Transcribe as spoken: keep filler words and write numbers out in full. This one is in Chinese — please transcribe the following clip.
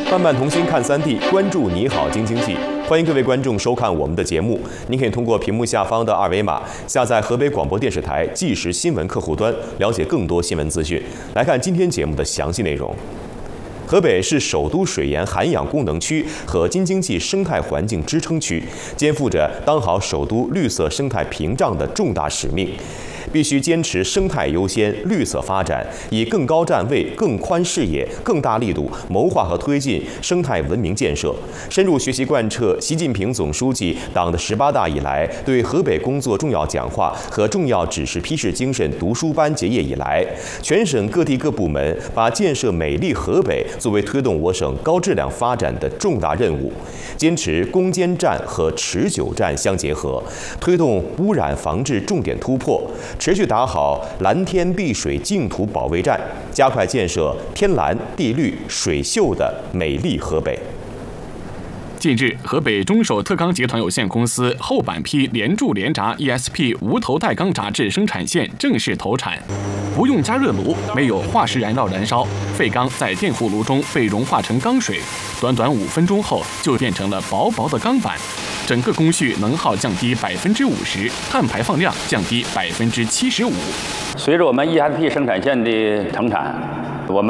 伴伴同心看三 D， 关注你好京津冀。欢迎各位观众收看我们的节目。您可以通过屏幕下方的二维码下载河北广播电视台即时新闻客户端，了解更多新闻资讯。来看今天节目的详细内容。河北是首都水源涵养功能区和京津冀生态环境支撑区，肩负着当好首都绿色生态屏障的重大使命。必须坚持生态优先、绿色发展，以更高站位、更宽视野、更大力度谋划和推进生态文明建设，深入学习贯彻习近平总书记党的十八大以来对河北工作重要讲话和重要指示批示精神读书班结业以来，全省各地各部门把建设美丽河北作为推动我省高质量发展的重大任务，坚持攻坚战和持久战相结合，推动污染防治重点突破。持续打好蓝天碧水净土保卫战，加快建设天蓝地绿水秀的美丽河北。 近日，河北中首特钢集团有限公司后板坯连铸连轧 E S P 无头带钢轧制生产线正式投产，不用加热炉，没有化石燃料燃烧，废钢在电弧炉中被融化成钢水，短短五分钟后就变成了薄薄的钢板。整个工序能耗降低百分之五十，碳排放量降低百分之七十五。 随着我们 E S P 生产线的投产，